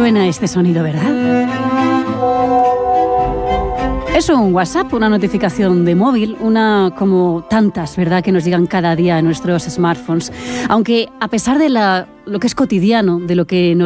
suena este sonido, ¿verdad? Es un WhatsApp, una notificación de móvil, una como tantas, ¿verdad?, que nos llegan cada día a nuestros smartphones. Aunque a pesar de lo que es cotidiano, de lo que nos